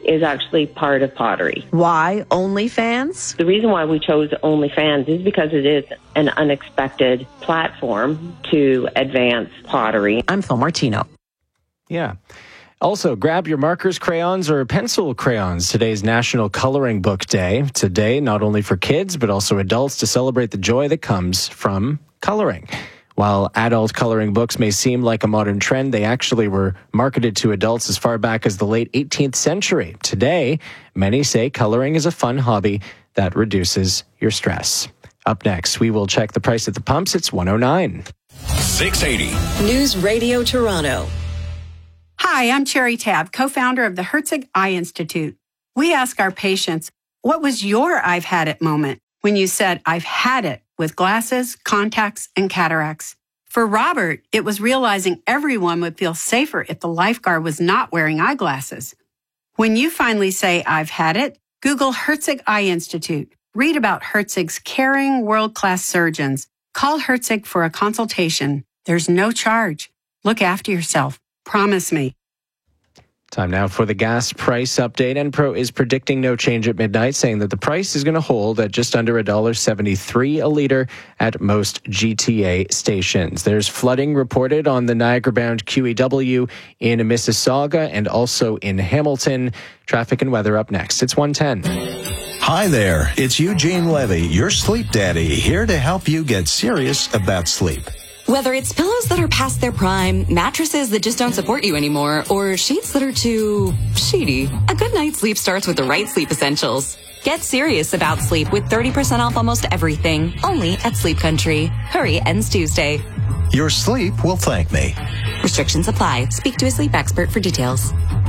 is actually part of pottery. Why OnlyFans? The reason why we chose OnlyFans is because it is an unexpected platform to advance pottery. I'm Phil Martino. Yeah. Also, grab your markers, crayons, or pencil crayons. Today's National Coloring Book Day. Today, not only for kids, but also adults to celebrate the joy that comes from coloring. While adult coloring books may seem like a modern trend, they actually were marketed to adults as far back as the late 18th century. Today, many say coloring is a fun hobby that reduces your stress. Up next, we will check the price at the pumps. It's 109. 680. News Radio Toronto. Hi, I'm Cherry Tabb, co-founder of the Herzig Eye Institute. We ask our patients, what was your I've had it moment when you said, I've had it with glasses, contacts, and cataracts? For Robert, it was realizing everyone would feel safer if the lifeguard was not wearing eyeglasses. When you finally say, I've had it, Google Herzig Eye Institute. Read about Herzig's caring, world-class surgeons. Call Herzig for a consultation. There's no charge. Look after yourself. Promise me. Time now for the gas price update. Enpro is predicting no change at midnight, saying that the price is going to hold at just under $1.73 a litre at most GTA stations. There's flooding reported on the Niagara-bound QEW in Mississauga and also in Hamilton. Traffic and weather up next. It's 110. Hi there, it's Eugene Levy, your sleep daddy, here to help you get serious about sleep. Whether it's pillows that are past their prime, mattresses that just don't support you anymore, or sheets that are too sheety, a good night's sleep starts with the right sleep essentials. Get serious about sleep with 30% off almost everything, only at Sleep Country. Hurry, ends Tuesday. Your sleep will thank me. Restrictions apply. Speak to a sleep expert for details.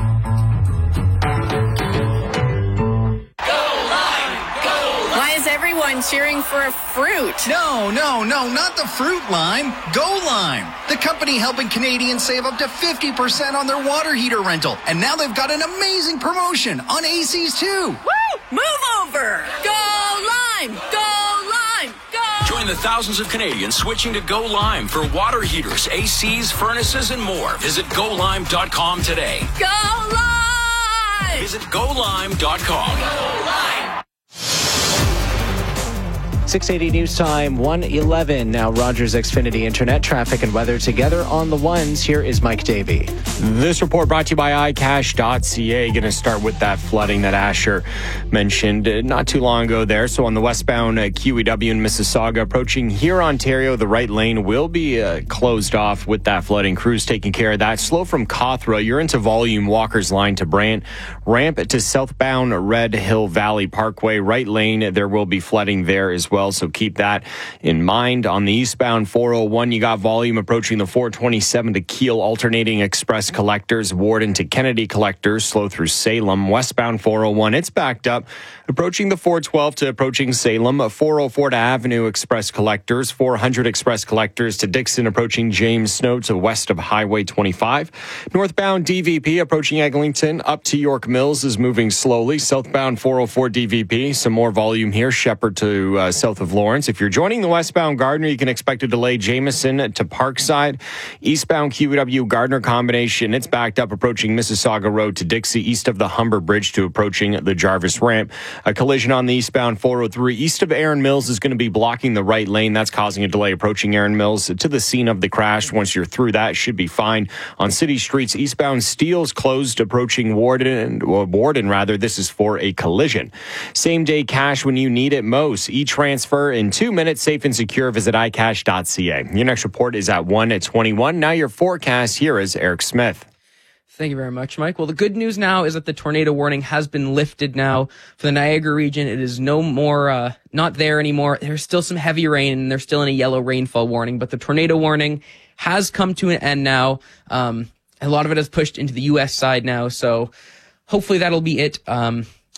Everyone cheering for a fruit. No, not the fruit lime. Go Lime, the company helping Canadians save up to 50% on their water heater rental. And now they've got an amazing promotion on ACs too. Woo! Move over! Go Lime! Go Lime! Go! Join the thousands of Canadians switching to Go Lime for water heaters, ACs, furnaces, and more. Visit GoLime.com today. Go Lime! Visit GoLime.com. Go Lime! 680 News Time, 1:11. Now Rogers Xfinity Internet, traffic and weather together on the ones. Here is Mike Davey. This report brought to you by iCash.ca. Going to start with that flooding that Asher mentioned not too long ago there. So on the westbound QEW in Mississauga, approaching here, Ontario, the right lane will be closed off with that flooding. Crews taking care of that. Slow from Cawthra, you're into Volume, Walker's Line to Brant. Ramp to southbound Red Hill Valley Parkway. Right lane, there will be flooding there as well. So keep that in mind. On the eastbound 401, you got volume approaching the 427 to Kiel, alternating express collectors, Warden to Kennedy collectors, slow through Salem. Westbound 401, it's backed up, approaching the 412 to approaching Salem. 404 to Avenue express collectors, 400 express collectors to Dixon, approaching James Snow to west of Highway 25. Northbound DVP approaching Eglinton up to York Mills is moving slowly. Southbound 404 DVP, some more volume here. Shepherd to south of Lawrence. If you're joining the westbound Gardner, you can expect a delay Jameson to Parkside. Eastbound QEW Gardner combination, it's backed up approaching Mississauga Road to Dixie, east of the Humber Bridge to approaching the Jarvis Ramp. A collision on the eastbound 403 east of Erin Mills is going to be blocking the right lane. That's causing a delay approaching Erin Mills to the scene of the crash. Once you're through that, should be fine. On city streets, eastbound Steele's closed approaching Warden. This is for a collision. Same day cash when you need it most. E-transfer in 2 minutes, safe and secure. Visit iCash.ca. Your next report is at 1:21. Now your forecast. Here is Eric Smith. Thank you very much, Mike. Well, the good news now is that the tornado warning has been lifted now for the Niagara region. It is no more, not there anymore. There's still some heavy rain and they're still in a yellow rainfall warning, but the tornado warning has come to an end now. A lot of it has pushed into the U.S. side now, so hopefully that'll be it.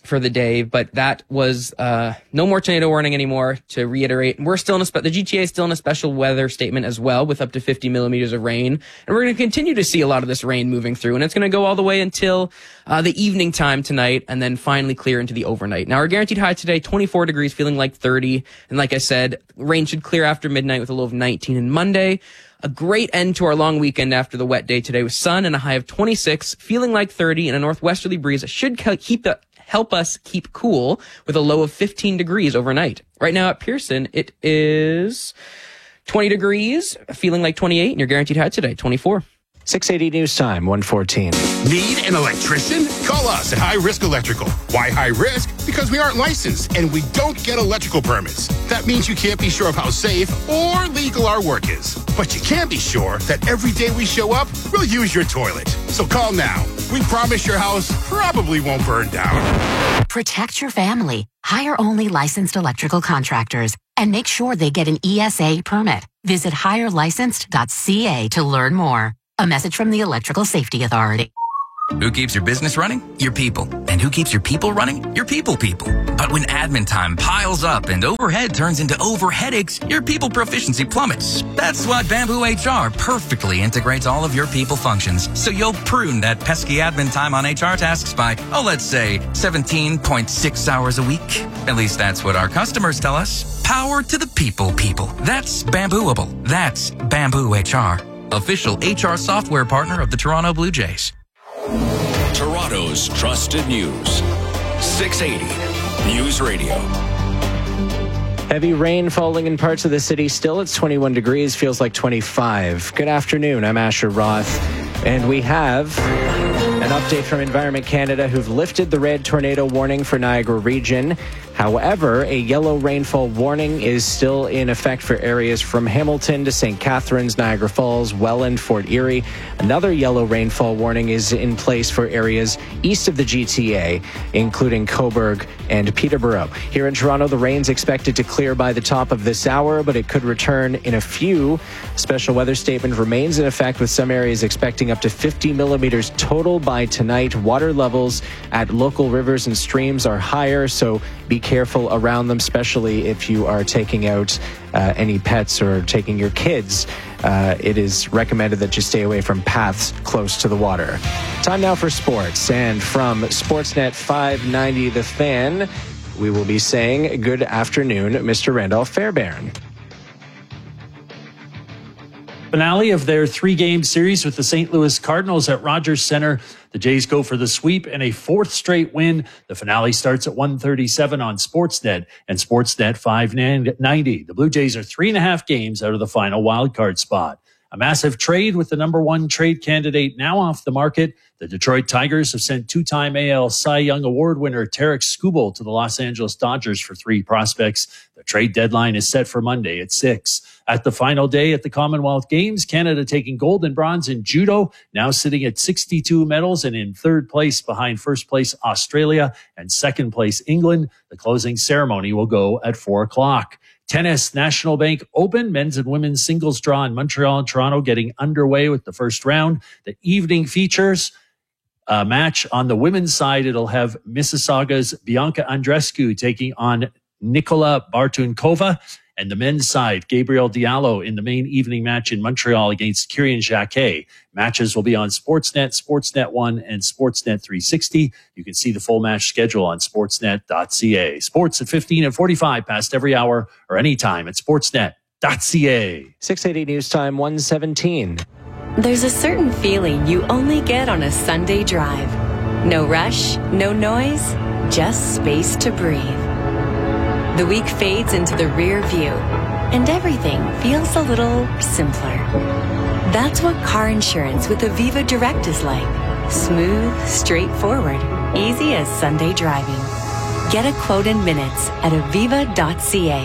for the day, but that was no more tornado warning anymore. To reiterate, we're still in the GTA is still in a special weather statement as well, with up to 50 millimeters of rain, and we're going to continue to see a lot of this rain moving through, and it's going to go all the way until the evening time tonight, and then finally clear into the overnight. Now, our guaranteed high today, 24 degrees, feeling like 30, and like I said, rain should clear after midnight with a low of 19 on Monday. A great end to our long weekend after the wet day today with sun and a high of 26, feeling like 30, and a northwesterly breeze that should help us keep cool with a low of 15 degrees overnight. Right now at Pearson, it is 20 degrees, feeling like 28, and your guaranteed high today, 24. 680 News Time, 1:14. Need an electrician? Call us at High Risk Electrical. Why high risk? Because we aren't licensed and we don't get electrical permits. That means you can't be sure of how safe or legal our work is. But you can be sure that every day we show up, we'll use your toilet. So call now. We promise your house probably won't burn down. Protect your family. Hire only licensed electrical contractors and make sure they get an ESA permit. Visit hirelicensed.ca to learn more. A message from the Electrical Safety Authority. Who keeps your business running? Your people. And who keeps your people running? Your people. But when admin time piles up and overhead turns into overheadaches, your people proficiency plummets. That's why Bamboo HR perfectly integrates all of your people functions. So you'll prune that pesky admin time on HR tasks by, let's say 17.6 hours a week. At least that's what our customers tell us. Power to the people. That's Bambooable. That's Bamboo HR. Official HR software partner of the Toronto Blue Jays. Toronto's trusted news. 680 News Radio. Heavy rain falling in parts of the city. Still, it's 21 degrees, feels like 25. Good afternoon. I'm Asher Roth. And we have an update from Environment Canada, who've lifted the red tornado warning for Niagara region. However, a yellow rainfall warning is still in effect for areas from Hamilton to St. Catharines, Niagara Falls, Welland, Fort Erie. Another yellow rainfall warning is in place for areas east of the GTA, including Cobourg and Peterborough. Here in Toronto, the rain's expected to clear by the top of this hour, but it could return in a few. Special weather statement remains in effect, with some areas expecting up to 50 millimeters total by tonight. Water levels at local rivers and streams are higher, so be careful around them, especially if you are taking out any pets or taking your kids. It is recommended that you stay away from paths close to the water. Time now for sports. And from Sportsnet 590 The Fan, we will be saying good afternoon, Mr. Randolph Fairbairn. Finale of their 3-game series with the St. Louis Cardinals at Rogers Centre. The Jays go for the sweep and a 4th straight win. The finale starts at 1:37 on Sportsnet and Sportsnet 590. The Blue Jays are 3.5 games out of the final wildcard spot. A massive trade with the number 1 trade candidate now off the market. The Detroit Tigers have sent 2-time AL Cy Young Award winner Tarek Skubal to the Los Angeles Dodgers for 3 prospects. The trade deadline is set for Monday at 6. At the final day at the Commonwealth Games, Canada taking gold and bronze in judo, now sitting at 62 medals and in 3rd place behind 1st place Australia and 2nd place England. The closing ceremony will go at 4 o'clock. Tennis, National Bank Open, men's and women's singles draw in Montreal and Toronto getting underway with the first round. The evening features a match on the women's side. It'll have Mississauga's Bianca Andreescu taking on Nicola Bartunkova. And the men's side, Gabriel Diallo in the main evening match in Montreal against Kyrian Jacquet. Matches will be on Sportsnet, Sportsnet 1, and Sportsnet 360. You can see the full match schedule on sportsnet.ca. Sports at 15 and 45 past every hour or anytime at sportsnet.ca. 680 News Time, 1:17. There's a certain feeling you only get on a Sunday drive. No rush, no noise, just space to breathe. The week fades into the rear view, and everything feels a little simpler. That's what car insurance with Aviva Direct is like. Smooth, straightforward, easy as Sunday driving. Get a quote in minutes at aviva.ca.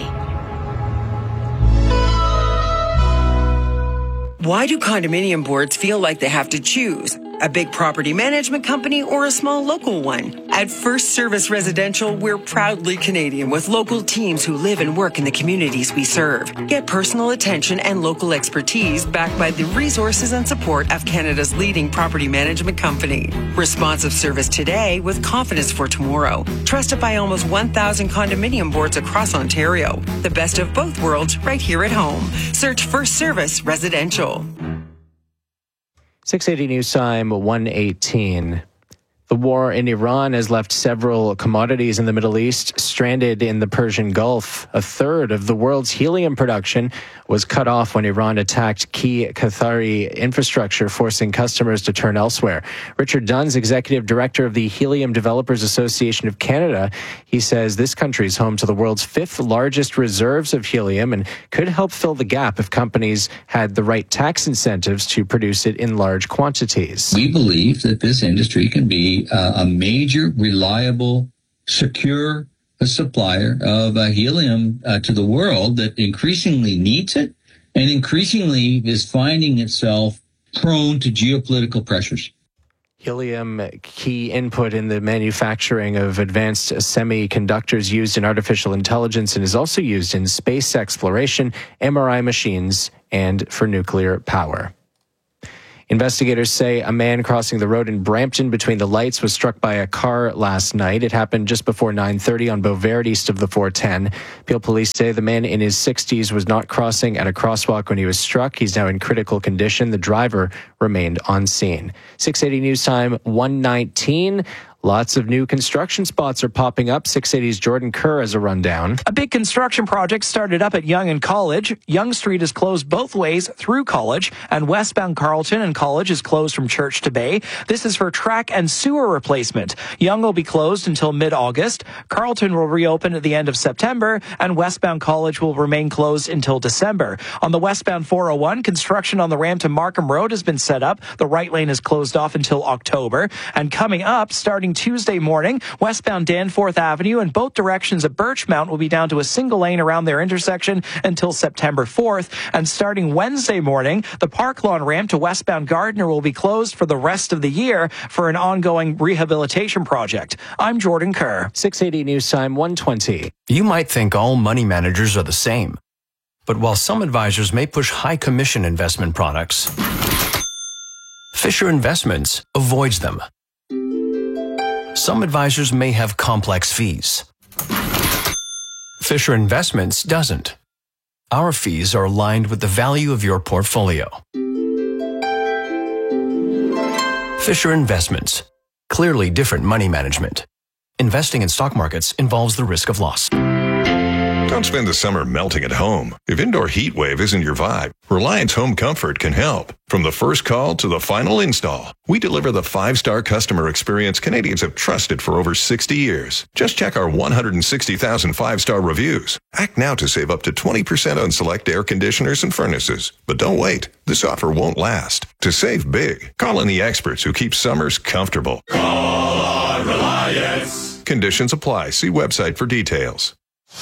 Why do condominium boards feel like they have to choose a big property management company, or a small local one. At First Service Residential, we're proudly Canadian with local teams who live and work in the communities we serve. Get personal attention and local expertise backed by the resources and support of Canada's leading property management company. Responsive service today with confidence for tomorrow. Trusted by almost 1,000 condominium boards across Ontario. The best of both worlds right here at home. Search First Service Residential. 680 News Time 118. The war in Iran has left several commodities in the Middle East stranded in the Persian Gulf. A third of the world's helium production was cut off when Iran attacked key Qatari infrastructure, forcing customers to turn elsewhere. Richard Dunn's executive director of the Helium Developers Association of Canada, he says this country is home to the world's fifth largest reserves of helium and could help fill the gap if companies had the right tax incentives to produce it in large quantities. We believe that this industry can be a major, reliable, secure supplier of helium to the world that increasingly needs it and increasingly is finding itself prone to geopolitical pressures. Helium, key input in the manufacturing of advanced semiconductors used in artificial intelligence, and is also used in space exploration, MRI machines, and for nuclear power. Investigators say a man crossing the road in Brampton between the lights was struck by a car last night. It happened just before 9:30 on Beauvert, east of the 410. Peel police say the man in his 60s was not crossing at a crosswalk when he was struck. He's now in critical condition. The driver remained on scene. 680 News Time 119. Lots of new construction spots are popping up. 680's Jordan Kerr has a rundown. A big construction project started up at Yonge and College. Yonge Street is closed both ways through College, and westbound Carleton and College is closed from Church to Bay. This is for track and sewer replacement. Yonge will be closed until mid-August. Carleton will reopen at the end of September, and westbound College will remain closed until December. On the westbound 401, construction on the ramp to Markham Road has been set up. The right lane is closed off until October. And coming up, starting Tuesday morning, westbound Danforth Avenue and both directions of Birchmount will be down to a single lane around their intersection until September 4th. And starting Wednesday morning, the Park Lawn ramp to westbound Gardner will be closed for the rest of the year for an ongoing rehabilitation project. I'm Jordan Kerr. 680 News Time 120. You might think all money managers are the same. But while some advisors may push high commission investment products, Fisher Investments avoids them. Some advisors may have complex fees. Fisher Investments doesn't. Our fees are aligned with the value of your portfolio. Fisher Investments. Clearly different money management. Investing in stock markets involves the risk of loss. Don't spend the summer melting at home. If indoor heat wave isn't your vibe, Reliance Home Comfort can help. From the first call to the final install, we deliver the 5-star customer experience Canadians have trusted for over 60 years. Just check our 160,000 5-star reviews. Act now to save up to 20% on select air conditioners and furnaces. But don't wait. This offer won't last. To save big, call in the experts who keep summers comfortable. Call on Reliance. Conditions apply. See website for details.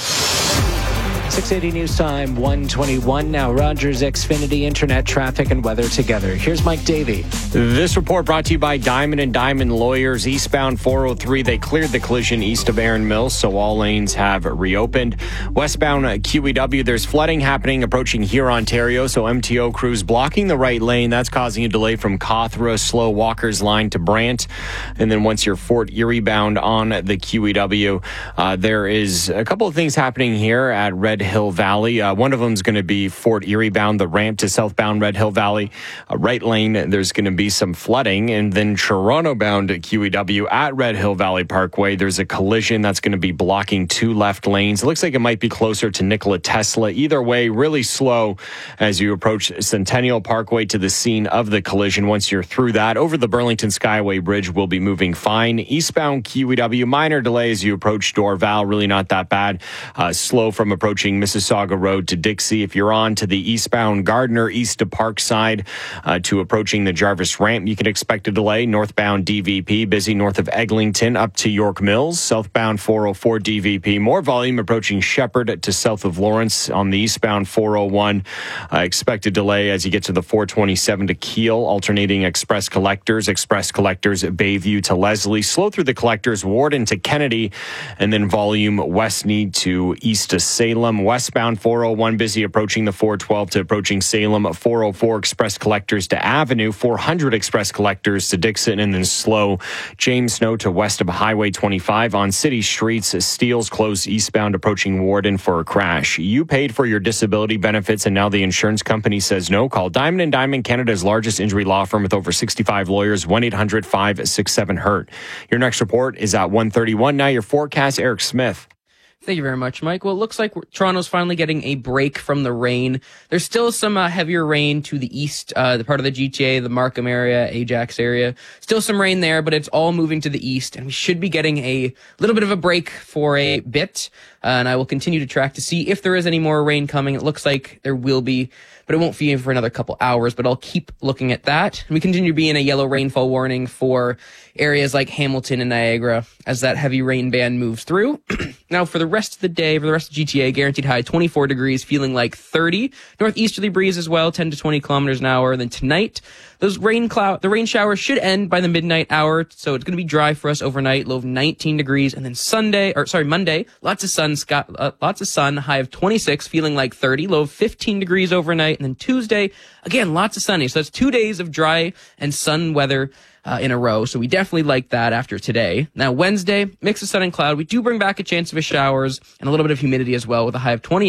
680 News Time 121 now. Rogers Xfinity internet traffic and weather together. Here's Mike Davey. This report brought to you by Diamond and Diamond Lawyers. Eastbound 403, they cleared the collision east of Erin Mills, so all lanes have reopened. Westbound QEW, there's flooding happening approaching here, Ontario, so MTO crews blocking the right lane. That's causing a delay from Cawthra, Slow Walker's line to Brant. And then once you're Fort Erie bound on the QEW, there is a couple of things happening here at Red Hill Valley. One of them is going to be Fort Erie bound, the ramp to southbound Red Hill Valley. Right lane, there's going to be some flooding. And then Toronto bound QEW at Red Hill Valley Parkway, there's a collision that's going to be blocking 2 left lanes. It looks like it might be closer to Nikola Tesla. Either way, really slow as you approach Centennial Parkway to the scene of the collision. Once you're through that, over the Burlington Skyway Bridge will be moving fine. Eastbound QEW, minor delay as you approach Dorval, really not that bad. Slow from approaching approaching Mississauga Road to Dixie. If you're on to the eastbound Gardner, east to Parkside to approaching the Jarvis Ramp, you can expect a delay. Northbound DVP, busy north of Eglinton up to York Mills. Southbound 404 DVP, more volume approaching Shepherd to south of Lawrence. On the eastbound 401, expected delay as you get to the 427 to Kiel, alternating express collectors Bayview to Leslie, slow through the collectors Warden to Kennedy, and then volume Westmead to east to Salem. Westbound 401 busy approaching the 412 to approaching Salem. 404 express collectors to Avenue, 400 express collectors to Dixon, and then slow James Snow to west of Highway 25 on city streets. Steeles closed eastbound approaching Warden for a crash. You paid for your disability benefits and now the insurance company says no. Call Diamond & Diamond, Canada's largest injury law firm with over 65 lawyers. 1-800-567-HURT. Your next report is at 1:31. Now your forecast, Eric Smith. Thank you very much, Mike. Well, it looks like Toronto's finally getting a break from the rain. There's still some heavier rain to the east, the part of the GTA, the Markham area, Ajax area. Still some rain there, but it's all moving to the east, and we should be getting a little bit of a break for a bit. And I will continue to track to see if there is any more rain coming. It looks like there will be, but it won't be for another couple hours, but I'll keep looking at that. And we continue to be in a yellow rainfall warning for areas like Hamilton and Niagara as that heavy rain band moves through. Now, for the rest of the day, for the rest of GTA, guaranteed high 24 degrees, feeling like 30. Northeasterly breeze as well, 10 to 20 kilometers an hour. And then tonight, the rain showers should end by the midnight hour, so it's going to be dry for us overnight, low of 19 degrees. And then Monday, lots of sun, high of 26, feeling like 30, low of 15 degrees overnight. And then Tuesday, again, lots of sunny. So that's 2 days of dry and sun weather in a row. So we definitely like that after today. Now, Wednesday, mix of sun and cloud. We do bring back a chance of showers and a little bit of humidity as well with a high of 28.